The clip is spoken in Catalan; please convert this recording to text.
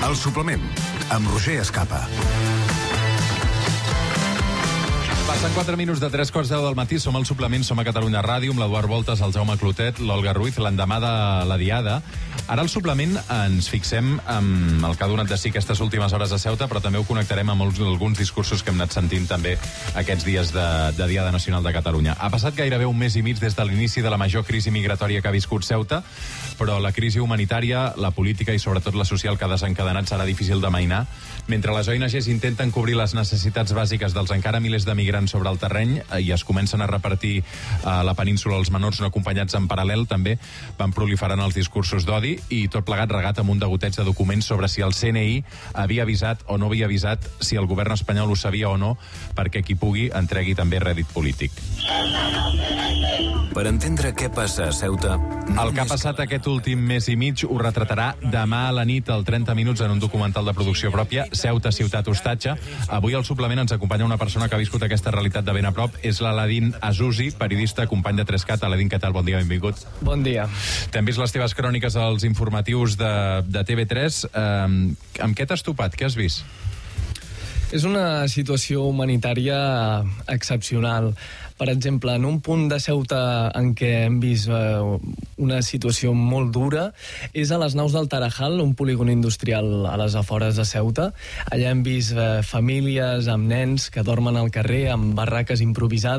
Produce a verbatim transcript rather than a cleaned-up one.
El suplement, amb Roger Escapa. Passen quatre minuts de tres quarts deu del matí, som al suplement, som a Catalunya Ràdio, amb l'Eduard Voltes, el Jaume Clotet, l'Olga Ruiz, l'endemà de la Diada. Ara al suplement ens fixem en el que ha donat de sí aquestes últimes hores a Ceuta, però també ho connectarem amb alguns discursos que hem anat sentint també aquests dies de, de Diada Nacional de Catalunya. Ha passat gairebé un mes i mig des de l'inici de la major crisi migratòria que ha viscut Ceuta, però la crisi humanitària, la política i sobretot la social que ha desencadenat serà difícil d'amainar. Mentre les O N Ges intenten cobrir les necessitats bàsiques dels encara milers de migrants sobre el terreny i es comencen a repartir a la península els menors no acompanyats en paral·lel, també van proliferant els discursos d'odi i tot plegat regat amb un degoteig de documents sobre si el C N I havia avisat o no havia avisat, si el govern espanyol ho sabia o no, perquè qui pugui entregui també rèdit polític. Per entendre què passa a Ceuta... El que ha passat aquest últim mes i mig ho retratarà demà a la nit al trenta minuts en un documental de producció pròpia, Ceuta, ciutat hostatge. Avui al suplement ens acompanya una persona que ha viscut aquesta realitat de ben a prop. És l'Aladín Azuzi, periodista, company de Trescat. Aladín, què tal? Bon dia, benvingut. Bon dia. T'hem vist les teves cròniques als informatius de, de T V tres. Um, amb què t'has topat? Què has vist? És una situació humanitària excepcional. Per exemple, en un punt de Ceuta en què hem vist eh, una situació molt dura és a les naus del Tarajal, un polígon industrial a les afores de Ceuta. Allà hem vist eh, famílies amb nens que dormen al carrer amb barraques improvisades.